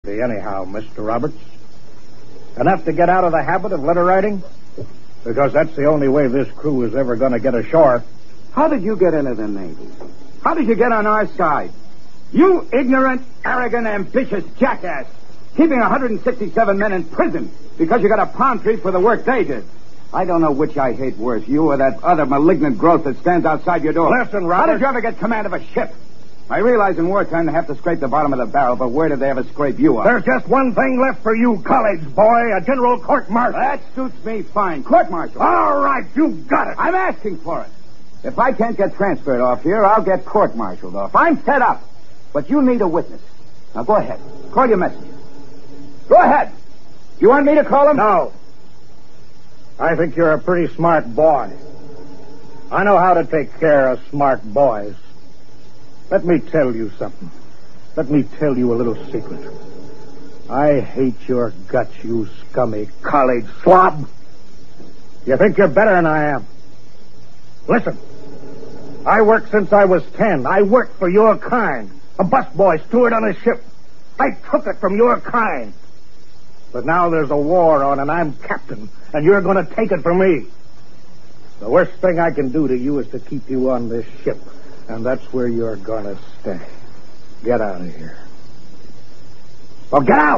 Anyhow, Mr. Roberts. Enough to get out of the habit of letter writing? Because that's the only way this crew is ever going to get ashore. How did you get into the Navy? How did you get on our side? You ignorant, arrogant, ambitious jackass. Keeping 167 men in prison because you got a palm tree for the work they did. I don't know which I hate worse, you or that other malignant growth that stands outside your door. Listen, Roberts. How did you ever get command of a ship? I realize in wartime they have to scrape the bottom of the barrel, but where did they ever scrape you up? There's just one thing left for you, college boy, a general court-martial. That suits me fine. Court-martial. All right, you got it. I'm asking for it. If I can't get transferred off here, I'll get court-martialed off. I'm fed up. But you need a witness. Now go ahead. Call your messenger. Go ahead. You want me to call him? No. I think you're a pretty smart boy. I know how to take care of smart boys. Let me tell you something. Let me tell you a little secret. I hate your guts, you scummy college slob. You think you're better than I am. Listen. I worked since I was 10. I worked for your kind. A busboy steward on a ship. I took it from your kind. But now there's a war on and I'm captain, and you're going to take it from me. The worst thing I can do to you is to keep you on this ship. And that's where you're going to stay. Get out of here. Well, get out!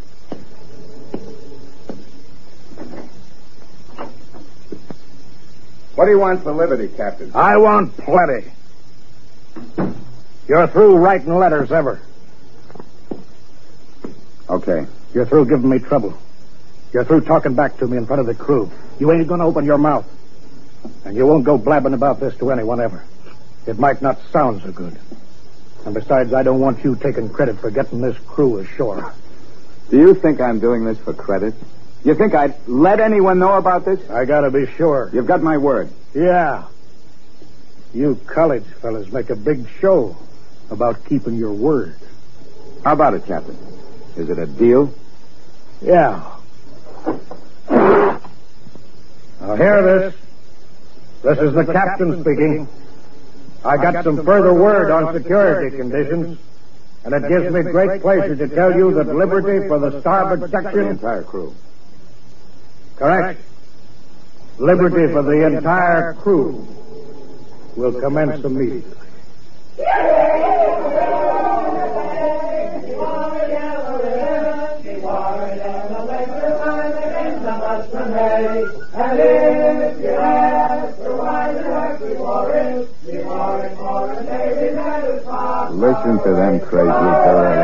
What do you want for liberty, Captain? I want plenty. You're through writing letters ever. Okay. You're through giving me trouble. You're through talking back to me in front of the crew. You ain't going to open your mouth. And you won't go blabbing about this to anyone ever. It might not sound so good. And besides, I don't want you taking credit for getting this crew ashore. Do you think I'm doing this for credit? You think I'd let anyone know about this? I gotta be sure. You've got my word. Yeah. You college fellas make a big show about keeping your word. How about it, Captain? Is it a deal? Yeah. Now hear this. This is the captain speaking. I got some further word on security conditions, and it gives me great pleasure to tell you that liberty for the starboard section... The entire crew. Correct. Liberty for the entire crew will commence immediately. Listen to them crazy girls.